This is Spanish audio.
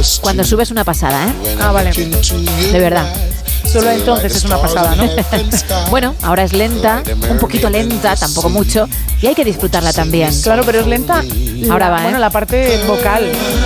Cuando subes una pasada, ¿eh? Ah, vale. De verdad. Solo entonces es una pasada, ¿no? Bueno, ahora es lenta, un poquito lenta, tampoco mucho, y hay que disfrutarla también. Claro, pero es lenta. Ahora va, ¿eh? Bueno, la parte vocal.